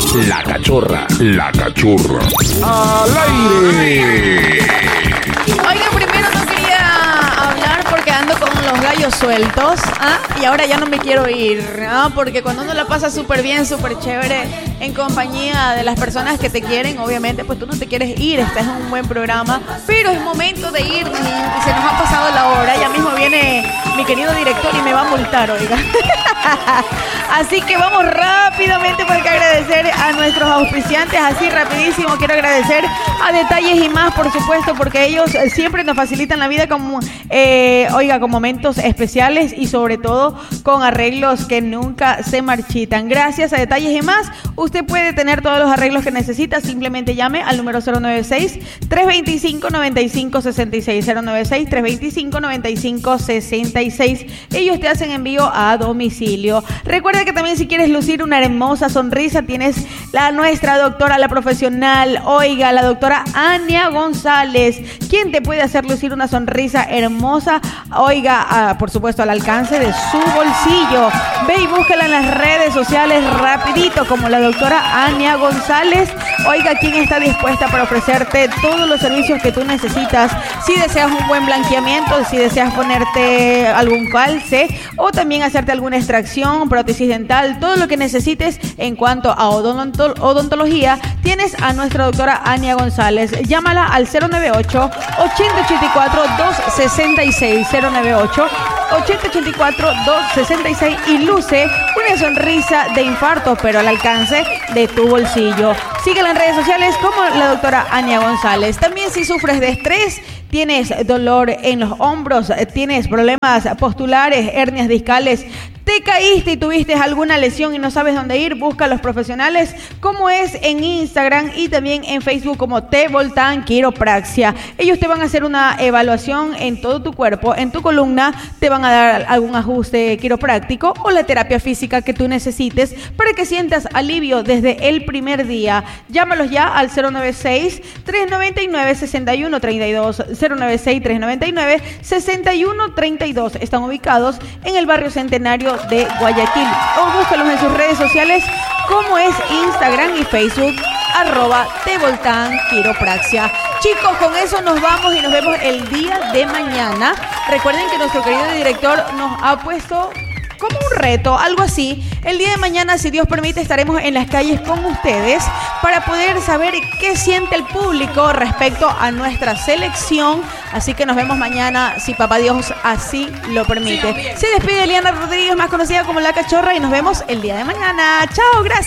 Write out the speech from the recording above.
La Cachorra. La Cachorra. ¡Al aire! Oiga, primero no quería hablar porque ando con los gallos sueltos, y ahora ya no me quiero ir, porque cuando uno la pasa súper bien, súper chévere, en compañía de las personas que te quieren, obviamente, pues tú no te quieres ir, estás en un buen programa, pero es momento de irnos y se nos ha pasado la hora. Ya mismo viene mi querido director y me va a multar, oiga. Así que vamos rápidamente porque agradecer a nuestros auspiciantes, así rapidísimo. Quiero agradecer a Detalles y Más, por supuesto, porque ellos siempre nos facilitan la vida con momentos especiales y sobre todo con arreglos que nunca se marchitan. Gracias a Detalles y Más, usted puede tener todos los arreglos que necesita. Simplemente llame al número 096-325-9566. 096-325-9566. Ellos te hacen envío a domicilio. Recuerda que también si quieres lucir una hermosa sonrisa, tienes nuestra doctora, la profesional, la doctora Ania González, quien te puede hacer lucir una sonrisa hermosa, por supuesto al alcance de su bolsillo. Ve y búscala en las redes sociales rapidito como la doctora Ania González, quien está dispuesta para ofrecerte todos los servicios que tú necesitas. Si deseas un buen blanqueamiento, si deseas ponerte algún calce o también hacerte alguna extracción, prótesis dental, todo lo que necesites en cuanto a odontología, tienes a nuestra doctora Ania González. Llámala al 098-884-266, 098-884-266 y luce una sonrisa de infarto, pero al alcance de tu bolsillo. Síguela en redes sociales como la doctora Ania González. También si sufres de estrés, tienes dolor en los hombros, tienes problemas postulares, hernias discales, te caíste y tuviste alguna lesión y no sabes dónde ir, busca a los profesionales como es en Instagram y también en Facebook como T-Voltán Quiropraxia. Ellos te van a hacer una evaluación en todo tu cuerpo, en tu columna, te van a dar algún ajuste quiropráctico o la terapia física que tú necesites para que sientas alivio desde el primer día. Llámalos ya al 096-399-6132, 096-399-6132. Están ubicados en el barrio Centenario de Guayaquil, o búscalos en sus redes sociales como es Instagram y Facebook @T-Voltán Quiropraxia. Chicos, con eso nos vamos y nos vemos el día de mañana. Recuerden que nuestro querido director nos ha puesto como un reto, algo así. El día de mañana, si Dios permite, estaremos en las calles con ustedes para poder saber qué siente el público respecto a nuestra selección. Así que nos vemos mañana, si papá Dios así lo permite. Se despide Eliana Rodríguez, más conocida como La Cachorra, y nos vemos el día de mañana. Chao, gracias.